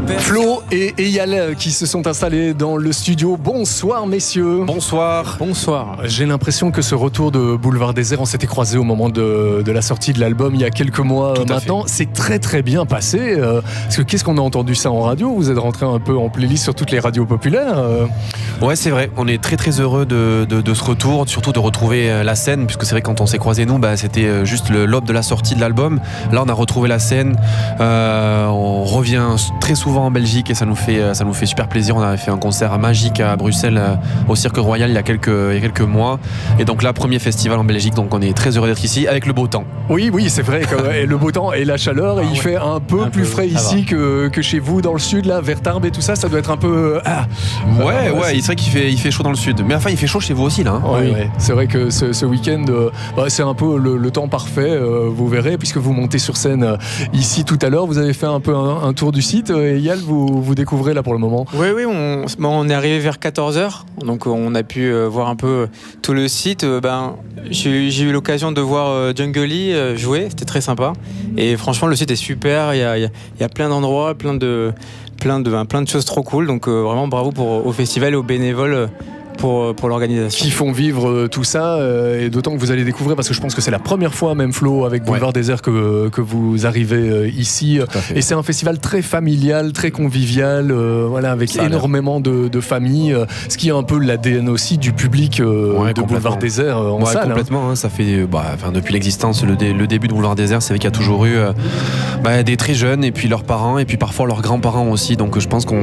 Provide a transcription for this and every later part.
Flo et Eyal qui se sont installés dans le studio. Bonsoir messieurs. Bonsoir. Bonsoir. J'ai l'impression que ce retour de Boulevard Désert, on s'était croisés au moment de la sortie de l'album il y a quelques mois maintenant. C'est très très bien passé. Parce que qu'est-ce qu'on a entendu ça en radio? Vous êtes rentré un peu en playlist sur toutes les radios populaires. Ouais, c'est vrai. On est très très heureux de ce retour, surtout de retrouver la scène, puisque c'est vrai que quand on s'est croisés nous, c'était juste l'aube de la sortie de l'album. Là, on a retrouvé la scène. On revient très souvent en Belgique et ça nous fait super plaisir. On avait fait un concert magique à Bruxelles au Cirque Royal il y a quelques mois, et donc là, premier festival en Belgique, donc on est très heureux d'être ici avec le beau temps. Oui, c'est vrai, et le beau temps et la chaleur, et il fait un peu plus frais ici que chez vous dans le sud, là, vers Tarbes et tout ça, ça doit être un peu... Ouais, c'est vrai qu'il fait chaud dans le sud, mais enfin il fait chaud chez vous aussi là. Oui. C'est vrai que ce week-end, c'est un peu le temps parfait, vous verrez, puisque vous montez sur scène ici tout à l'heure. Vous avez fait un peu un tour du site, et Eyal, vous découvrez là pour le moment. Oui, on est arrivé vers 14h, donc on a pu voir un peu tout le site. J'ai eu l'occasion de voir Jungly jouer, c'était très sympa, et franchement le site est super. Il y a plein d'endroits, plein de choses trop cool, donc vraiment bravo au festival et aux bénévoles pour l'organisation. Qui font vivre tout ça, et d'autant que vous allez découvrir, parce que je pense que c'est la première fois, même Flo, avec Boulevard Désert, que vous arrivez ici. Et c'est un festival très familial, très convivial, avec énormément de familles, ce qui est un peu l'ADN aussi du public de Boulevard Désert en salle. Complètement, ça fait depuis l'existence, le début de Boulevard Désert, c'est vrai qu'il y a toujours eu des très jeunes, et puis leurs parents, et puis parfois leurs grands-parents aussi. Donc je pense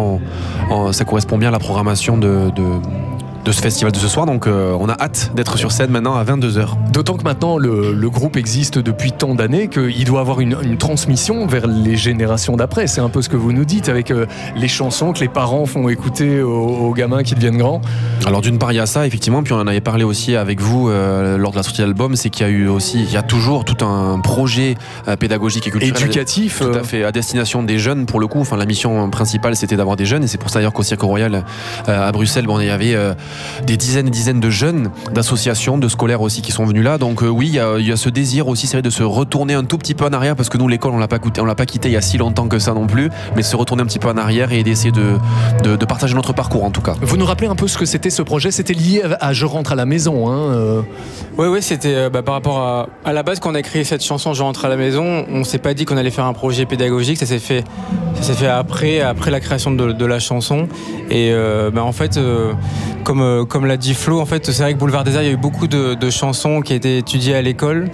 ça correspond bien à la programmation de ce festival de ce soir, donc on a hâte d'être sur scène maintenant à 22h. D'autant que maintenant le groupe existe depuis tant d'années qu'il doit avoir une transmission vers les générations d'après. C'est un peu ce que vous nous dites avec les chansons que les parents font écouter aux gamins qui deviennent grands. Alors d'une part il y a ça effectivement, puis on en avait parlé aussi avec vous lors de la sortie de l'album, c'est qu'il y a toujours tout un projet pédagogique et culturel éducatif tout à fait à destination des jeunes pour le coup. Enfin la mission principale c'était d'avoir des jeunes, et c'est pour ça d'ailleurs qu'au Cirque Royal à Bruxelles il y avait des dizaines et dizaines de jeunes, d'associations, de scolaires aussi qui sont venus là. Donc oui, il y a ce désir aussi, c'est vrai, de se retourner un tout petit peu en arrière, parce que nous l'école on l'a pas quitté il y a si longtemps que ça non plus, mais se retourner un petit peu en arrière et d'essayer de partager notre parcours en tout cas. Vous nous rappelez un peu ce que c'était ce projet? C'était lié à Je rentre à la maison, Oui, c'était par rapport à la base quand on a créé cette chanson Je rentre à la maison, on s'est pas dit qu'on allait faire un projet pédagogique, ça s'est fait après la création de la chanson, et en fait comme l'a dit Flo, en fait, c'est vrai que Boulevard Désert, il y a eu beaucoup de chansons qui étaient étudiées à l'école.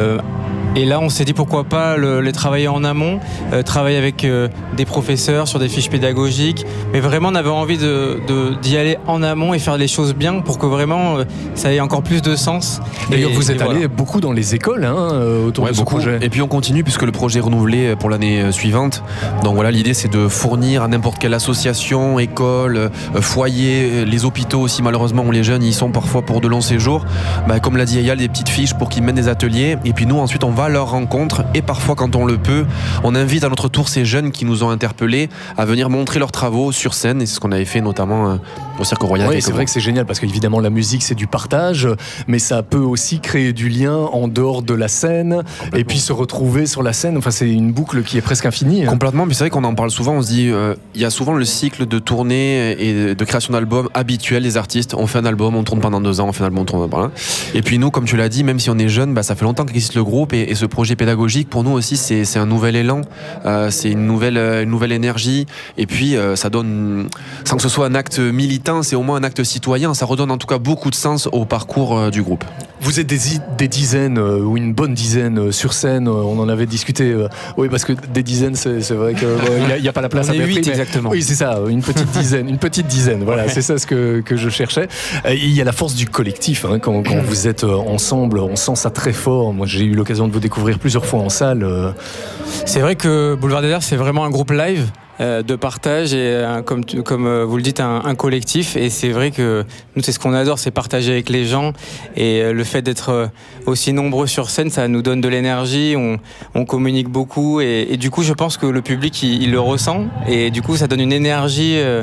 Et là, on s'est dit pourquoi pas les travailler en amont, travailler avec des professeurs sur des fiches pédagogiques. Mais vraiment, on avait envie d'y aller en amont et faire les choses bien pour que vraiment ça ait encore plus de sens. D'ailleurs, vous êtes allé beaucoup dans les écoles autour de ce projet. Et puis on continue puisque le projet est renouvelé pour l'année suivante. Donc voilà, l'idée c'est de fournir à n'importe quelle association, école, foyer, les hôpitaux aussi malheureusement où les jeunes y sont parfois pour de longs séjours. Comme l'a dit Eyal, des petites fiches pour qu'ils mènent des ateliers. Et puis nous ensuite on va à leur rencontre, et parfois quand on le peut, on invite à notre tour ces jeunes qui nous ont interpellés à venir montrer leurs travaux sur scène, et c'est ce qu'on avait fait notamment au Cirque Royal. Oui, c'est vrai que c'est génial parce qu'évidemment la musique c'est du partage, mais ça peut aussi créer du lien en dehors de la scène et puis se retrouver sur la scène. Enfin, c'est une boucle qui est presque infinie. Complètement, puis c'est vrai qu'on en parle souvent, on se dit il y a souvent le cycle de tournée et de création d'albums habituel des artistes. On fait un album, on tourne pendant 2 ans, on fait un album, on tourne pendant... Et puis nous, comme tu l'as dit, même si on est jeune, ça fait longtemps qu'existe le groupe, et ce projet pédagogique pour nous aussi c'est un nouvel élan, c'est une nouvelle énergie, et puis ça donne, sans que ce soit un acte militant, c'est au moins un acte citoyen, ça redonne en tout cas beaucoup de sens au parcours du groupe. Vous êtes des dizaines ou une bonne dizaine sur scène, on en avait discuté, oui, parce que des dizaines c'est vrai qu'il n'y a pas la place à mettre. 8 exactement. Oui, c'est ça, une petite dizaine, voilà, c'est ça ce que je cherchais. Il y a la force du collectif, quand vous êtes ensemble, on sent ça très fort. Moi j'ai eu l'occasion de vous découvrir plusieurs fois en salle. C'est vrai que Boulevard Désert c'est vraiment un groupe live de partage et comme vous le dites un collectif, et c'est vrai que nous c'est ce qu'on adore, c'est partager avec les gens, et le fait d'être aussi nombreux sur scène ça nous donne de l'énergie, on communique beaucoup, et du coup je pense que le public il le ressent, et du coup ça donne une énergie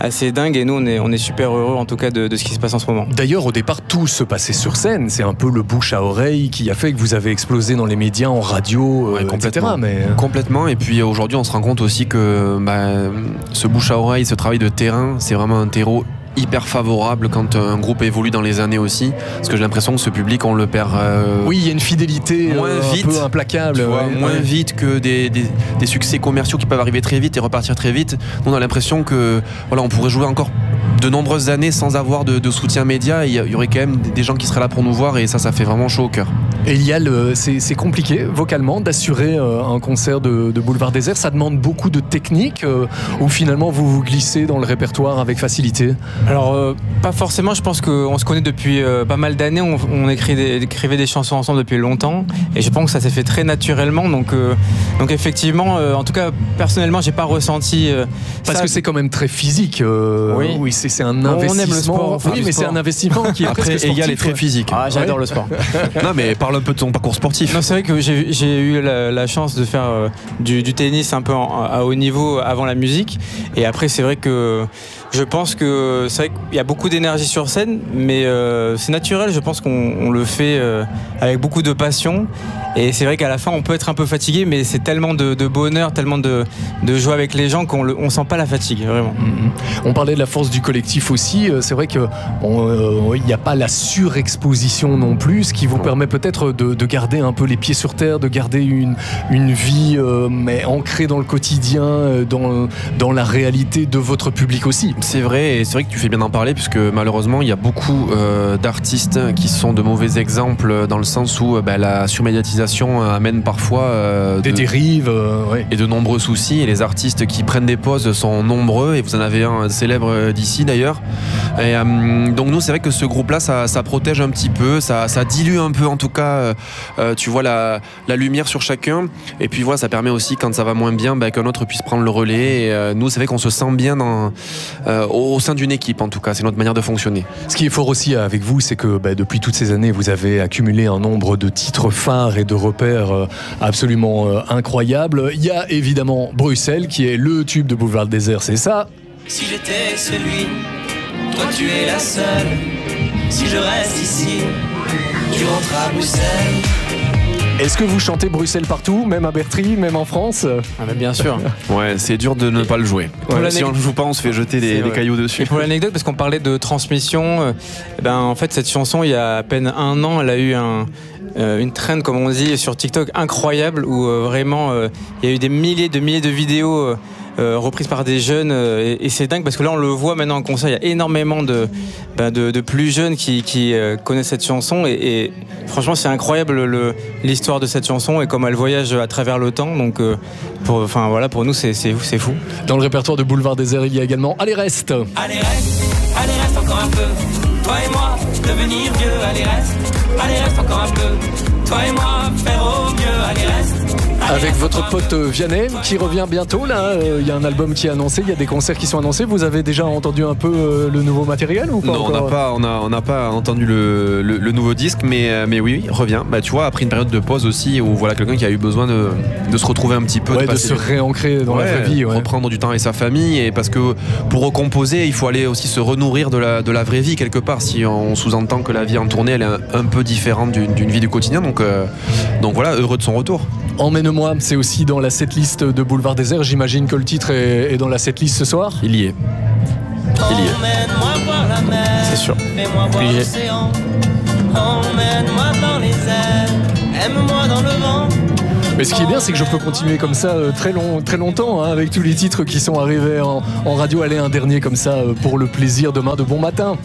assez dingue et nous on est super heureux en tout cas de ce qui se passe en ce moment. D'ailleurs, au départ, tout se passait sur scène. C'est un peu le bouche à oreille qui a fait que vous avez explosé dans les médias, en radio, etc. Complètement. Et puis aujourd'hui, on se rend compte aussi que ce bouche à oreille, ce travail de terrain, c'est vraiment un terreau hyper favorable quand un groupe évolue dans les années aussi, parce que j'ai l'impression que ce public on le perd oui, il y a une fidélité moins vite, un peu implacable, moins vite que des succès commerciaux qui peuvent arriver très vite et repartir très vite. On a l'impression que on pourrait jouer encore de nombreuses années sans avoir de soutien média, il y aurait quand même des gens qui seraient là pour nous voir et ça fait vraiment chaud au cœur. Et il y a c'est compliqué vocalement d'assurer un concert de Boulevard Désert. Ça demande beaucoup de technique ou finalement vous glissez dans le répertoire avec facilité? Alors pas forcément, je pense qu'on se connaît depuis pas mal d'années, on écrivait des chansons ensemble depuis longtemps et je pense que ça s'est fait très naturellement, donc effectivement, en tout cas personnellement j'ai pas ressenti parce que c'est quand même très physique. Oui, c'est un investissement. On aime le sport, oui, mais c'est un investissement qui est après presque égal et très physique. Ah, j'adore le sport. Non mais parle un peu de ton parcours sportif. Non, c'est vrai que j'ai eu la chance de faire du tennis un peu à haut niveau avant la musique et après c'est vrai que je pense que c'est vrai qu'il y a beaucoup d'énergie sur scène, mais c'est naturel, je pense qu'on le fait avec beaucoup de passion. Et c'est vrai qu'à la fin, on peut être un peu fatigué, mais c'est tellement de bonheur, tellement de joie avec les gens qu'on sent pas la fatigue, vraiment. On parlait de la force du collectif aussi. C'est vrai qu'il n'y a pas la surexposition non plus, ce qui vous permet peut-être de garder un peu les pieds sur terre, de garder une vie mais ancrée dans le quotidien, dans la réalité de votre public aussi. C'est vrai, et c'est vrai que tu fais bien d'en parler, puisque malheureusement, il y a beaucoup d'artistes qui sont de mauvais exemples, dans le sens où la surmédiatisation amène parfois des dérives et de nombreux soucis, et les artistes qui prennent des pauses sont nombreux, et vous en avez un célèbre d'ici d'ailleurs. Et donc nous, c'est vrai que ce groupe-là, ça protège un petit peu, ça dilue un peu en tout cas, tu vois la lumière sur chacun, et puis voilà, ça permet aussi quand ça va moins bien, qu'un autre puisse prendre le relais. Et nous, c'est vrai qu'on se sent bien au sein d'une équipe, en tout cas, c'est notre manière de fonctionner. Ce qui est fort aussi avec vous, c'est que depuis toutes ces années, vous avez accumulé un nombre de titres phares et de repères absolument incroyables. Il y a évidemment Bruxelles, qui est le tube de Boulevard Désert, c'est ça. Si j'étais celui, toi tu es la seule. Si je reste ici, tu rentres à Bruxelles. Est-ce que vous chantez Bruxelles partout, même à Bertry, même en France? Bien sûr. Ouais, c'est dur de ne pas le jouer. Si on ne le joue pas, on se fait jeter des cailloux dessus. Et pour l'anecdote, parce qu'on parlait de transmission, en fait cette chanson, il y a à peine un an, elle a eu une trend, comme on dit, sur TikTok incroyable, où vraiment il y a eu des milliers de vidéos reprises par des jeunes, et c'est dingue parce que là on le voit maintenant en concert, il y a énormément de plus jeunes qui connaissent cette chanson, et franchement c'est incroyable l'histoire de cette chanson et comment elle voyage à travers le temps, donc pour nous c'est fou. Dans le répertoire de Boulevard Désert, il y a également Allez reste. Allez reste encore un peu, toi et moi devenir vieux. Allez reste encore un peu, toi et moi faire au mieux. Allez reste. Avec votre pote Vianney qui revient bientôt là, il y a un album qui est annoncé, il y a des concerts qui sont annoncés. Vous avez déjà entendu un peu le nouveau matériel ou pas? Non, on n'a pas entendu le nouveau disque, mais oui, revient. Tu vois, après une période de pause aussi, où voilà quelqu'un qui a eu besoin de se retrouver un petit peu, de se réancrer dans la vraie vie, reprendre du temps avec sa famille, et parce que pour recomposer, il faut aller aussi se renourrir de la vraie vie quelque part. Si on sous-entend que la vie en tournée, elle est un peu différente d'une vie du quotidien, donc voilà, heureux de son retour. Emmène-moi, c'est aussi dans la setlist de Boulevard Désert. J'imagine que le titre est dans la setlist ce soir. Il y est. Emmène-moi voir la mer, c'est sûr. Fais-moi voir l'océan. Emmène-moi dans les airs, aime-moi dans le vent. Mais ce qui est bien, c'est que je peux continuer comme ça très longtemps, avec tous les titres qui sont arrivés en radio. Allez, un dernier comme ça pour le plaisir demain de bon matin.